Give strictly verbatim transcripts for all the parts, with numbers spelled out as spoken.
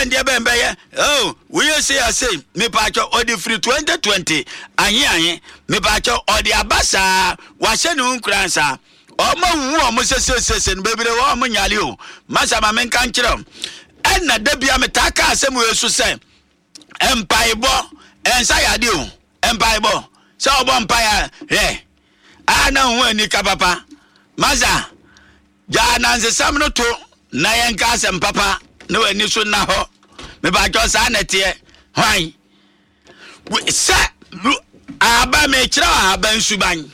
then the bembe oh we say I say me pacho or the free twenty twenty aye aye me pacho or the abasa wa hye no nkransa omo wu omo sesesese bebere wa omo nyale o masa ma men kan kire en na da bia me taka asem we su se empaibo ensa yade o empaibo se obo empire eh ana hu ani ka papa masa ja na nsesam no to na yen ka asem papa no ani so na ho me ba jo sa na tie hwan se aba me kira aba nsuban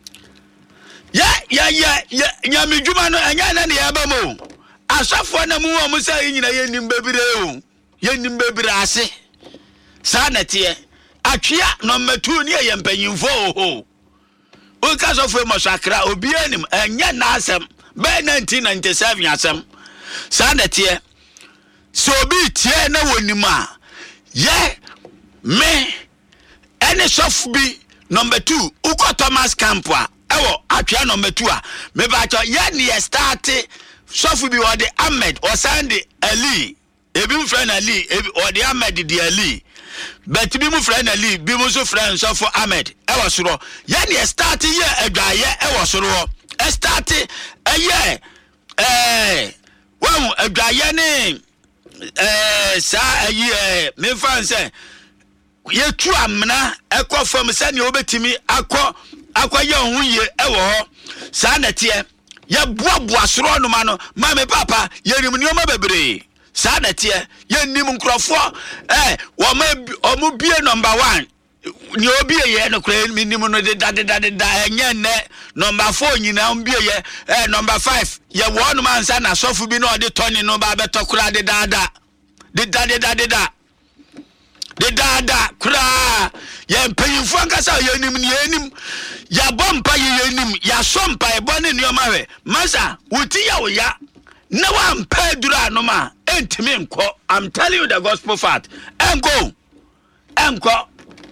ya ya ya ya mi djuma no anya na ne aba mo asafo na mu wo musa yinyina yenim bebire o yenim bebire ase sa na tie atwea no matu ne yempanyimfo ho o ka so fo mo sakra obi anim anya na asem by nineteen ninety-seven asem sa na tie so obi tie na wonim a ye me ene sof bi number two uko Thomas Campua ewo atwea number two a me ba cho ye ne start sof bi o de Ahmed o Sunday Ali ebi mu friend Ali ebi o de Ahmed de Ali but bi mu friend Ali bi mu so friend sof Ahmed ewo soro ye ne start ye adwaye ewo soro e start eye eh wo adwaye ne eh sa ayi me fan say ye tu amna ekọ fam se ne obetimi akọ akọ ye hu ye ewo ho sa na tie ye boaboa soro no ma no ma me papa ye nim ni o ma bebre sa na tie ye nim nkrofo eh wo ma omu bie number one ni obi ye no kra nim no de da de da de da enye ne number four nyina obi ye eh number five ye wo no man sa na sofu bi no de toni no ba beto kra de da da de da de da de da de dada kura ya mpanyimfo ankasa ya nim ni enim ya bompa ya enim ya sompa e bone ni omawe masa wuti ya oya na wa mpa dura no ma entimi nko. I'm telling you the gospel fact. Enko enko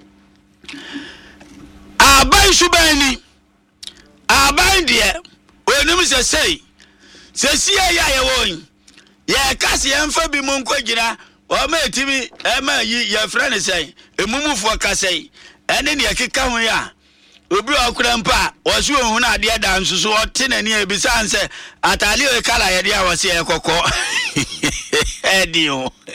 aban subani aban de onim se sei se sie ya ye won ye kase emfa bi mo nko gira o ma etimi e ma yi ya friend say emumufu ka say ene ne yakeka ho ya obi okura mpa wo so hu na ade da nsusu o tenani ebisa nse atali o kala ye dia wo se ekoko edi o